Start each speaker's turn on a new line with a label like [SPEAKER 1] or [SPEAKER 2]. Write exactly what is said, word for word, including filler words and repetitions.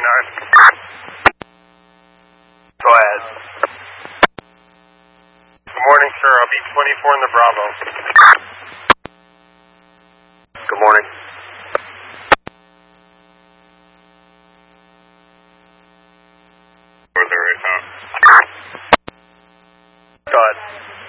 [SPEAKER 1] nine. Go ahead. Good morning, sir. I'll be twenty-four in the Bravo.
[SPEAKER 2] Good morning.
[SPEAKER 1] Further right now. Go ahead.